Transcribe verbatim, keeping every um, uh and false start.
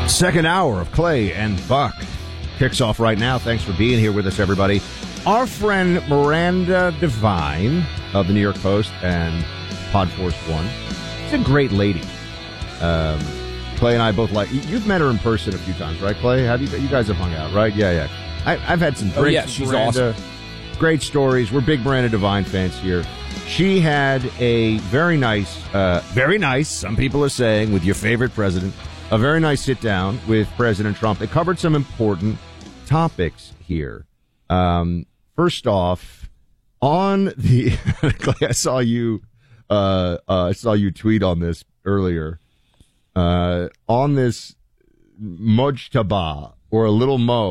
Second hour of Clay and Buck kicks off right now. Thanks for being here with us, everybody. Our friend Miranda Devine of the New York Post and Podforce One. She's a great lady. Um, Clay and I both like. You've met her in person a few times, right, Clay? Have you? You guys have hung out, right? Yeah, yeah. I, I've had some great. Oh, yeah, she's Miranda, awesome. Great stories. We're big Miranda Devine fans here. She had a very nice, uh, very nice. Some people are saying with your favorite president. A very nice sit-down with President Trump. They covered some important topics here. Um, first off, on the I saw you, uh, uh, I saw you tweet on this earlier. Uh, on this Mojtaba, or a little Mo.